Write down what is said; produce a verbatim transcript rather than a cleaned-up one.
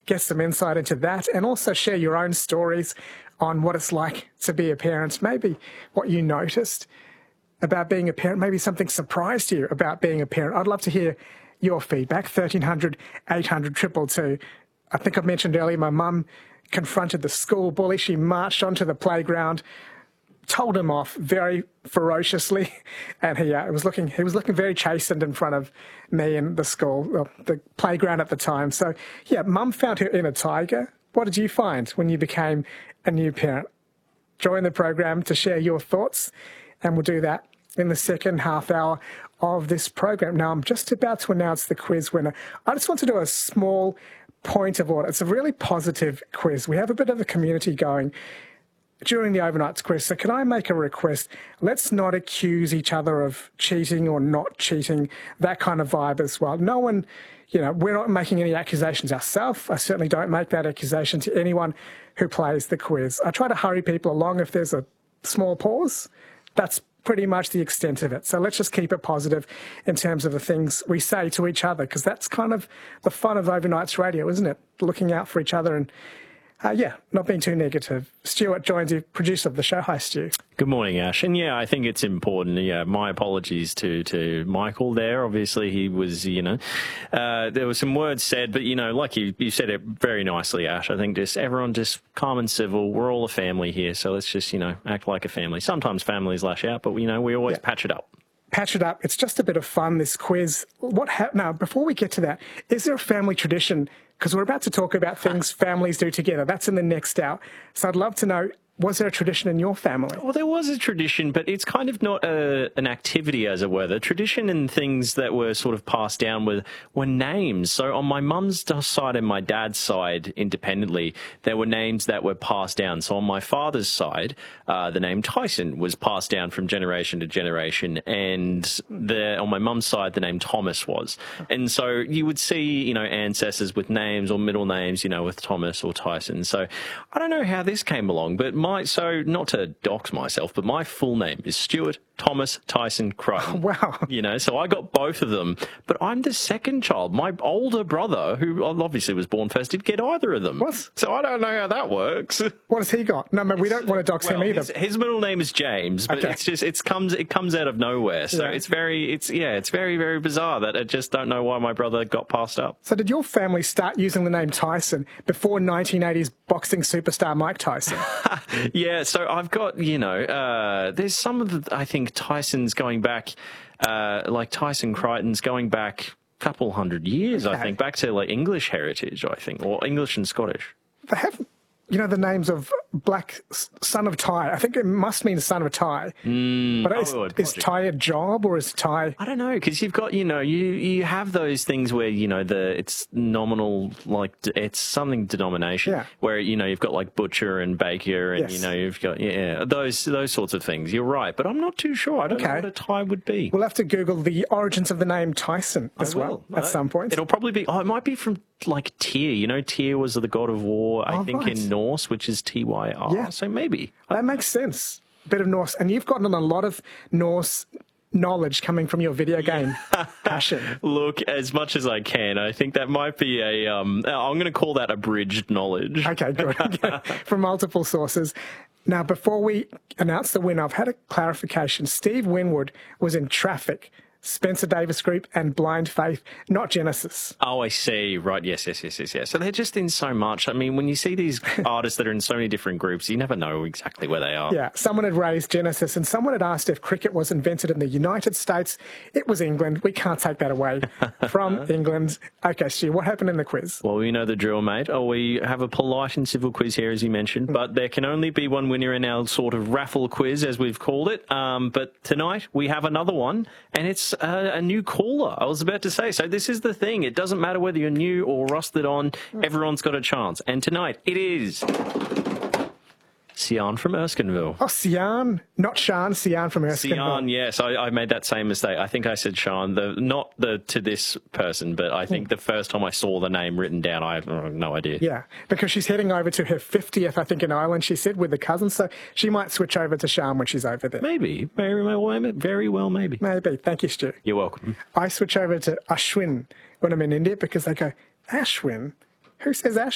get some insight into that and also share your own stories on what it's like to be a parent, maybe what you noticed about being a parent, maybe something surprised you about being a parent. I'd love to hear your feedback, thirteen hundred, eight hundred, two two two. I think I mentioned earlier my mum confronted the school bully. She marched onto the playground, told him off very ferociously, and he uh, was looking he was looking very chastened in front of me and the school, well, the playground at the time. So, yeah, Mum found her inner tiger. What did you find when you became a new parent? Join the program to share your thoughts, and we'll do that in the second half hour of this program. Now, I'm just about to announce the quiz winner. I just want to do a small point of order. It's a really positive quiz. We have a bit of a community going during the overnight quiz. So can I make a request? Let's not accuse each other of cheating or not cheating, that kind of vibe as well. No one, you know, we're not making any accusations ourselves. I certainly don't make that accusation to anyone who plays the quiz. I try to hurry people along if there's a small pause. That's pretty much the extent of it. So let's just keep it positive in terms of the things we say to each other, because that's kind of the fun of Overnights Radio, isn't it? Looking out for each other and Uh, yeah, not being too negative. Stuart joins you, producer of the show. Hi, Stu. Good morning, Ash. And yeah, I think it's important. Yeah, my apologies to, to Michael there. Obviously, he was, you know, uh, there were some words said, but, you know, like you, you said it very nicely, Ash. I think just everyone just calm and civil. We're all a family here, so let's just, you know, act like a family. Sometimes families lash out, but, you know, we always yeah. patch it up. Patch it up. It's just a bit of fun, this quiz. What ha- Now, before we get to that, is there a family tradition? Because we're about to talk about things families do together. That's in the next hour. So I'd love to know, was there a tradition in your family? Well, there was a tradition, but it's kind of not a, an activity, as it were. The tradition and things that were sort of passed down were, were names. So on my mum's side and my dad's side, independently, there were names that were passed down. So on my father's side, uh, the name Tyson was passed down from generation to generation. And the, on my mum's side, the name Thomas was. And so you would see, you know, ancestors with names or middle names, you know, with Thomas or Tyson. So I don't know how this came along, but my, so not to dox myself, but my full name is Stuart Thomas Tyson Crichton. Wow. You know, so I got both of them, but I'm the second child. My older brother, who obviously was born first, didn't get either of them. What? So I don't know how that works. What has he got? No, man, we don't want to dox well, him either. His, his middle name is James, but okay. it's just, it comes, it comes out of nowhere. So yeah. it's very, it's, yeah, it's very, very bizarre that I just don't know why my brother got passed up. So did your family start using the name Tyson before nineteen eighties boxing superstar Mike Tyson? Yeah, so I've got, you know, uh, there's some of the, I think, Tyson's going back, uh, like Tyson Crichton's going back a couple hundred years, okay. I think, back to like English heritage, I think, or English and Scottish. They have, you know, the names of Black Son of Ty. I think it must mean son of Ty. Mm, but is, oh, is Ty a job or is Ty? I don't know, because you've got, you know, you, you have those things where, you know, the it's nominal, like it's something denomination, yeah. where, you know, you've got like butcher and baker and, yes. you know, you've got, yeah, those those sorts of things. You're right, but I'm not too sure. I don't okay. know what a Ty would be. We'll have to Google the origins of the name Tyson as well at uh, some point. It'll probably be, oh, it might be from like Tyr. You know, Tyr was the god of war, I oh, think, right. in Norse, which is T Y R. Yeah. So maybe. That makes sense. A bit of Norse. And you've gotten a lot of Norse knowledge coming from your video game passion. Look, as much as I can. I think that might be a, um, I'm going to call that abridged knowledge. Okay, good. Okay. From multiple sources. Now, before we announce the winner, I've had a clarification. Steve Winwood was in Traffic, Spencer Davis Group, and Blind Faith, not Genesis. Oh, I see. Right. Yes, yes, yes, yes, yes. So they're just in so much. I mean, when you see these artists that are in so many different groups, you never know exactly where they are. Yeah. Someone had raised Genesis, and someone had asked if cricket was invented in the United States. It was England. We can't take that away from England. Okay, Stu, what happened in the quiz? Well, you know the drill, mate. Oh, we have a polite and civil quiz here, as you mentioned, mm. but there can only be one winner in our sort of raffle quiz, as we've called it. Um, but tonight we have another one, and it's a, a new caller. I was about to say, so this is the thing. It doesn't matter whether you're new or rusted on. Everyone's got a chance. And tonight it is Sian from Erskineville. Oh, Sian, not Sean. Sian from Erskineville. Sian, yes. I, I made that same mistake. I think I said Sean, the, not the to this person, but I think the first time I saw the name written down, I had oh, no idea. Yeah, because she's heading over to her fiftieth, I think, in Ireland, she said, with the cousins, so she might switch over to Sean when she's over there. Maybe. Very well, very well maybe. Maybe. Thank you, Stu. You're welcome. I switch over to Ashwin when I'm in India because they go, Ashwin? Who says Ashwin?